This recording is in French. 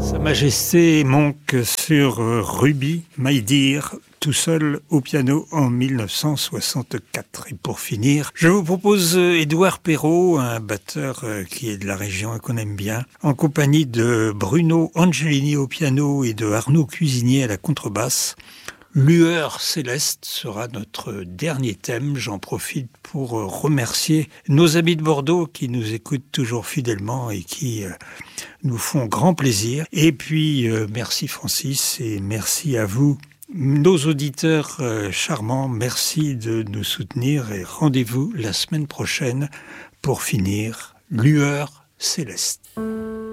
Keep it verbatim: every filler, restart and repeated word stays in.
Sa Majesté Monk sur Ruby, My Dear, tout seul au piano en mille neuf cent soixante-quatre. Et pour finir, je vous propose Édouard Perrault, un batteur qui est de la région et qu'on aime bien, en compagnie de Bruno Angelini au piano et de Arnaud Cuisinier à la contrebasse. Lueur céleste sera notre dernier thème. J'en profite pour remercier nos amis de Bordeaux qui nous écoutent toujours fidèlement et qui nous font grand plaisir. Et puis, merci Francis et merci à vous, nos auditeurs charmants. Merci de nous soutenir et rendez-vous la semaine prochaine pour finir Lueur céleste.